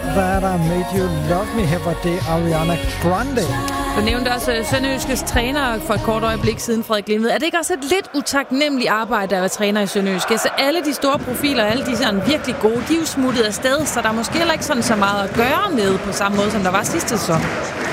var der Made You Love Me. Her var det Ariana Grande. Du nævnte også Sønderjyskes træner for et kort øjeblik siden, Frederik Glimed. Er det ikke også et lidt utaknemmeligt arbejde at være træner i Sønderjyske? Så alle de store profiler, alle de sådan virkelig gode, de er jo smuttet afsted, så der er måske heller ikke sådan så meget at gøre med på samme måde, som der var sidste sæson.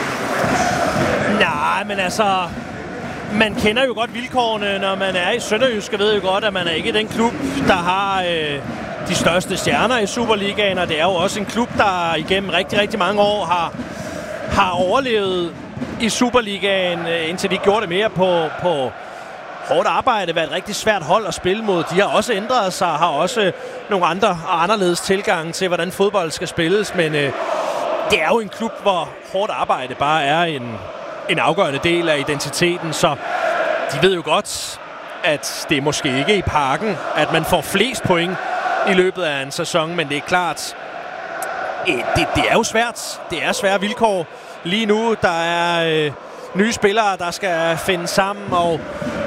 Nej, men altså... Man kender jo godt vilkårene, når man er i Sønderjyske, ved jo godt, at man er ikke den klub, der har de største stjerner i Superligaen, og det er jo også en klub, der igennem rigtig, rigtig mange år har overlevet i Superligaen, indtil de gjorde det mere på hårdt arbejde, været et rigtig svært hold at spille mod. De har også ændret sig, har også nogle andre og anderledes tilgang til, hvordan fodbold skal spilles, men det er jo en klub, hvor hårdt arbejde bare er en afgørende del af identiteten, så de ved jo godt, at det er måske ikke i Parken, at man får flest point i løbet af en sæson, men det er klart, det er jo svært. Det er svære vilkår. Lige nu, der er nye spillere, der skal finde sammen, og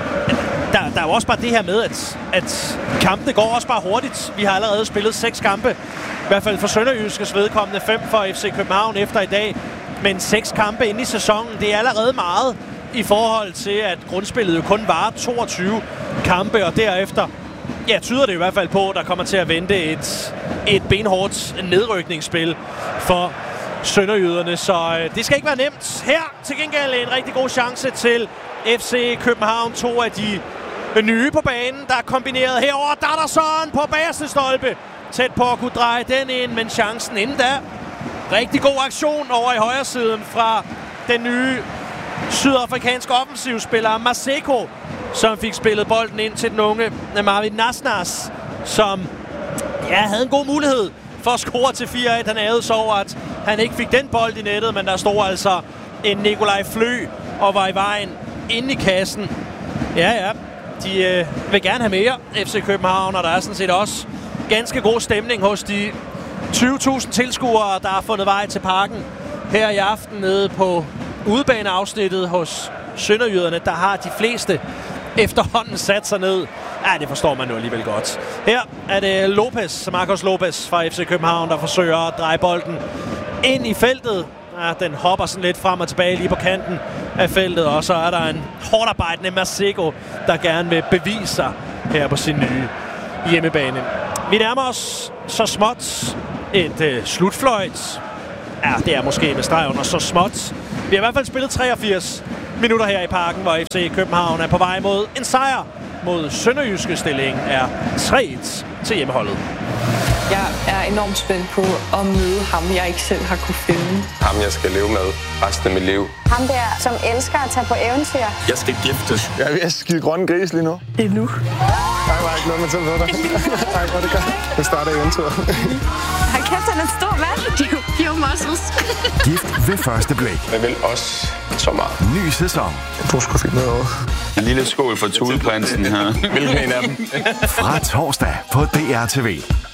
der er jo også bare det her med, at kampene går også bare hurtigt. Vi har allerede spillet 6 kampe, i hvert fald for Sønderjyskes vedkommende, 5 for FC København efter i dag. Men 6 kampe inde i sæsonen, det er allerede meget i forhold til, at grundspillet jo kun varer 22 kampe, og derefter, ja, tyder det i hvert fald på, at der kommer til at vente et benhårdt nedrykningsspil for sønderjyderne. Så det skal ikke være nemt. Her til gengæld en rigtig god chance til FC København. 2 af de nye på banen, der er kombineret herover. Dadderson på bagerste stolpe. Tæt på at kunne dreje den ind, men chancen inden da. Rigtig god aktion over i højre siden fra den nye sydafrikanske offensivspiller Maseko, som fik spillet bolden ind til den unge Marvin Nasnas, som havde en god mulighed for at score til 4-1. Han ærede så over, at han ikke fik den bold i nettet, men der stod altså en Nikolaj Flø og var i vejen inde i kassen. Ja, de vil gerne have mere FC København, og der er sådan set også ganske god stemning hos de 20.000 tilskuere, der har fundet vej til Parken her i aften nede på udebaneafsnittet hos sønderjyderne. Der har de fleste efterhånden sat sig ned. Ja, det forstår man nu alligevel godt. Her er det Marcos Lopez fra FC København, der forsøger at dreje bolden ind i feltet. Ja, den hopper sådan lidt frem og tilbage lige på kanten af feltet, og så er der en hårdarbejdende Maseko, der gerne vil bevise sig her på sin nye hjemmebane. Vi nærmer os så småt et slutfløjt. Ja, det er måske med streg under så småt. Vi har i hvert fald spillet 83 minutter her i Parken, hvor FC København er på vej mod en sejr mod Sønderjyske. Stillingen er 3-1 til hjemmeholdet. Jeg er enormt spændt på at møde ham, jeg ikke selv har kunne finde. Ham, jeg skal leve med resten af mit liv. Ham der, som elsker at tage på eventyr. Jeg skal giftes. Jeg er ved at skide grønne gris lige nu. Det er nu. Nej, jeg har ikke noget med til dig. Nej, hvor det gør. Det starter eventyret. Hold kæft, han er en stor mand. Pure muscles. Gift ved første blik. Jeg vil også så meget. Ny sæson. Du skulle finde noget over. En lille skål for Thuleprinsen her. Hvilken en af dem? Fra torsdag på DRTV.